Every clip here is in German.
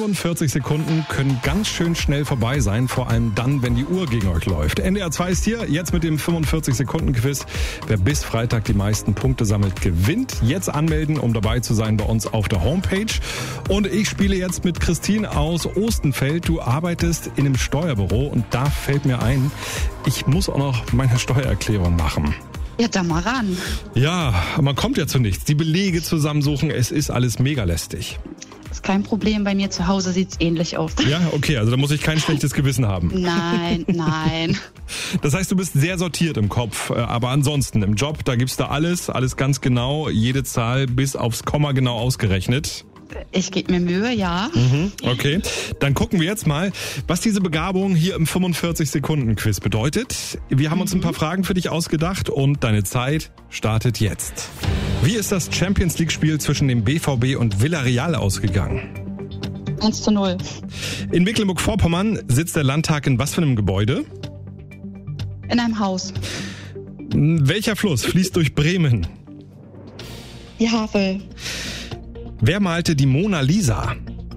45 Sekunden können ganz schön schnell vorbei sein, vor allem dann, wenn die Uhr gegen euch läuft. NDR 2 ist hier, jetzt mit dem 45-Sekunden-Quiz. Wer bis Freitag die meisten Punkte sammelt, gewinnt. Jetzt anmelden, um dabei zu sein bei uns auf der Homepage. Und ich spiele jetzt mit Christine aus Ostenfeld. Du arbeitest in einem Steuerbüro und da fällt mir ein, ich muss auch noch meine Steuererklärung machen. Ja, dann mal ran. Ja, man kommt ja zu nichts. Die Belege zusammensuchen, es ist alles mega lästig. Ist kein Problem, bei mir zu Hause sieht's ähnlich aus. Ja, okay, also da muss ich kein schlechtes Gewissen haben. Nein. Das heißt, du bist sehr sortiert im Kopf, aber ansonsten im Job, da gibst du alles ganz genau, jede Zahl bis aufs Komma genau ausgerechnet. Ich gebe mir Mühe, ja. Okay, dann gucken wir jetzt mal, was diese Begabung hier im 45-Sekunden-Quiz bedeutet. Wir haben uns ein paar Fragen für dich ausgedacht und deine Zeit startet jetzt. Wie ist das Champions-League-Spiel zwischen dem BVB und Villarreal ausgegangen? 1:0. In Mecklenburg-Vorpommern sitzt der Landtag in was für einem Gebäude? In einem Haus. Welcher Fluss fließt durch Bremen? Die Havel. Wer malte die Mona Lisa?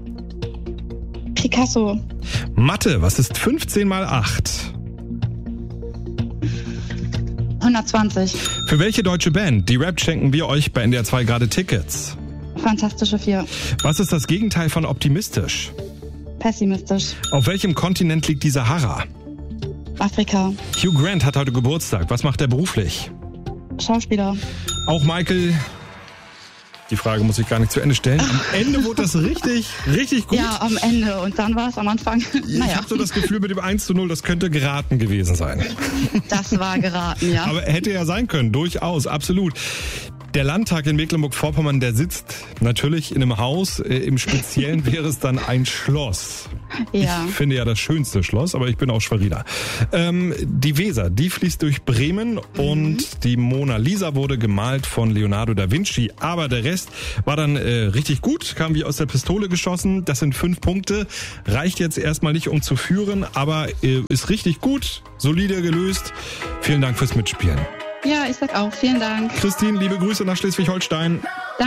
Picasso. Mathe, was ist 15 mal 8? 120. Für welche deutsche Band, die rappt, schenken wir euch bei NDR 2 gerade Tickets? Fantastische 4. Was ist das Gegenteil von optimistisch? Pessimistisch. Auf welchem Kontinent liegt die Sahara? Afrika. Hugh Grant hat heute Geburtstag. Was macht er beruflich? Schauspieler. Auch Michael... Die Frage muss ich gar nicht zu Ende stellen. Am Ende wurde das richtig gut. Ja, am Ende. Und dann war es am Anfang, Ich habe so das Gefühl, mit dem 1:0, das könnte geraten gewesen sein. Das war geraten, ja. Aber hätte ja sein können, durchaus, absolut. Der Landtag in Mecklenburg-Vorpommern, der sitzt natürlich in einem Haus. Im Speziellen wäre es dann ein Schloss. Ja. Ich finde ja das schönste Schloss, aber ich bin auch Schweriner. Die Weser, die fließt durch Bremen und die Mona Lisa wurde gemalt von Leonardo da Vinci. Aber der Rest war dann richtig gut, kam wie aus der Pistole geschossen. Das sind 5 Punkte. Reicht jetzt erstmal nicht, um zu führen, aber ist richtig gut, solide gelöst. Vielen Dank fürs Mitspielen. Ja, ich sag auch. Vielen Dank. Christine, liebe Grüße nach Schleswig-Holstein.